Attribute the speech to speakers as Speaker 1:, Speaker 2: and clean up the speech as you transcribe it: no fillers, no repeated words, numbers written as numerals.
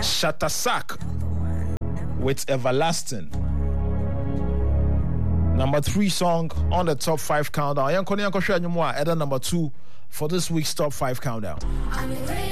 Speaker 1: Shatasak with Everlasting. Number 3 song on the top 5 countdown. At number 2 for this week's top 5 countdown.